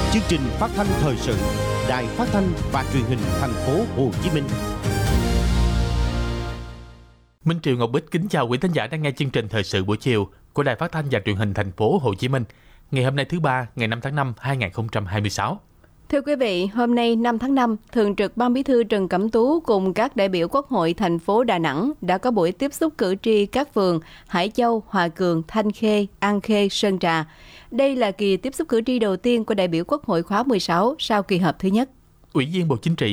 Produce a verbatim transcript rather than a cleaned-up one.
Chương trình phát thanh thời sự Đài Phát thanh và Truyền hình Thành phố Hồ Chí Minh. Minh Triều Ngọc Bích kính chào quý thính giả đang nghe chương trình thời sự buổi chiều của Đài Phát thanh và Truyền hình Thành phố Hồ Chí Minh. Ngày hôm nay thứ ba, ngày năm tháng năm, hai nghìn không trăm hai mươi sáu. Thưa quý vị, hôm nay năm tháng năm, Thường trực Ban Bí thư Trần Cẩm Tú cùng các đại biểu Quốc hội thành phố Đà Nẵng đã có buổi tiếp xúc cử tri các phường Hải Châu, Hòa Cường, Thanh Khê, An Khê, Sơn Trà. Đây là kỳ tiếp xúc cử tri đầu tiên của đại biểu Quốc hội khóa mười sáu sau kỳ họp thứ nhất. Ủy viên Bộ Chính trị,